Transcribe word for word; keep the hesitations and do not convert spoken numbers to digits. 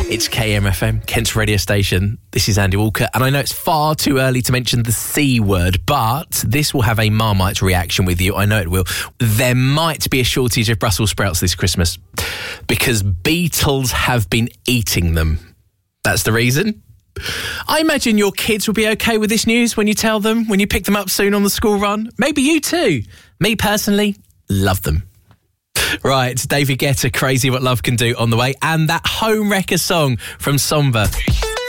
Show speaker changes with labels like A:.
A: It's K M F M, Kent's radio station. This is Andy Walker, and I know it's far too early to mention the C word, but this will have a Marmite reaction with you. I know it will. There might be a shortage of Brussels sprouts this Christmas because beetles have been eating them. That's the reason. I imagine your kids will be okay with this news when you tell them, when you pick them up soon on the school run. Maybe you too. Me personally, love them. Right, David Guetta, Crazy What Love Can Do on the way, and that Home Wrecker song from Somber.